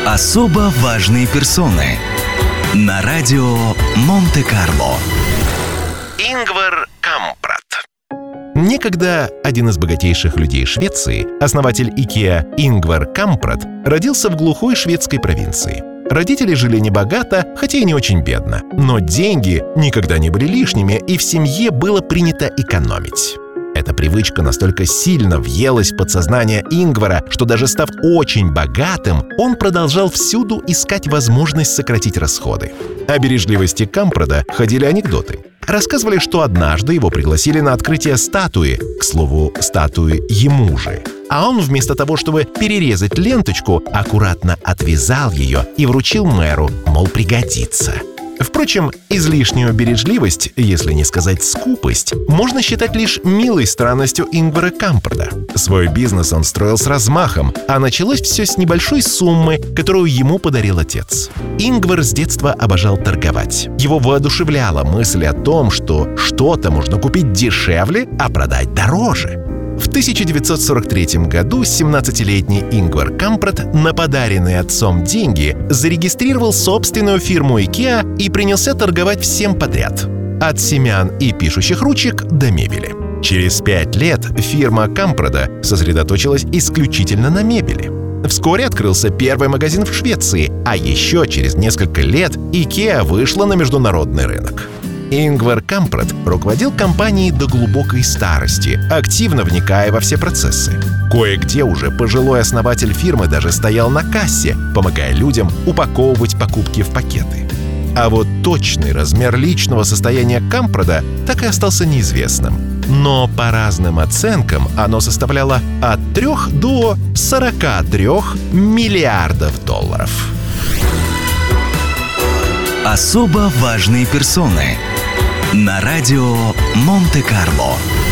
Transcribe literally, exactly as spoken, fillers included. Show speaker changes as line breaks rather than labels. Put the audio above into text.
Особо важные персоны на радио Монте-Карло.
Ингвар Кампрад.
Некогда один из богатейших людей Швеции, основатель IKEA Ингвар Кампрад, родился в глухой шведской провинции. Родители жили небогато, хотя и не очень бедно. Но деньги никогда не были лишними, и в семье было принято экономить. Эта привычка настолько сильно въелась в подсознание Ингвара, что даже став очень богатым, он продолжал всюду искать возможность сократить расходы. О бережливости Кампрада ходили анекдоты. Рассказывали, что однажды его пригласили на открытие статуи, к слову, статуи ему же. А он вместо того, чтобы перерезать ленточку, аккуратно отвязал ее и вручил мэру, мол, пригодится. Впрочем, излишнюю бережливость, если не сказать скупость, можно считать лишь милой странностью Ингвара Кампрада. Свой бизнес он строил с размахом, а началось все с небольшой суммы, которую ему подарил отец. Ингвар с детства обожал торговать. Его воодушевляла мысль о том, что что-то можно купить дешевле, а продать дороже. В тысяча девятьсот сорок третьем году семнадцатилетний Ингвар Кампрад на подаренные отцом деньги зарегистрировал собственную фирму IKEA и принялся торговать всем подряд. От семян и пишущих ручек до мебели. Через пять лет фирма Кампрада сосредоточилась исключительно на мебели. Вскоре открылся первый магазин в Швеции, а еще через несколько лет IKEA вышла на международный рынок. Ингвар Кампрад руководил компанией до глубокой старости, активно вникая во все процессы. Кое-где уже пожилой основатель фирмы даже стоял на кассе, помогая людям упаковывать покупки в пакеты. А вот точный размер личного состояния Кампрада так и остался неизвестным. Но по разным оценкам оно составляло от трёх до сорока трёх миллиардов долларов.
Особо важные персоны на радио Монте-Карло.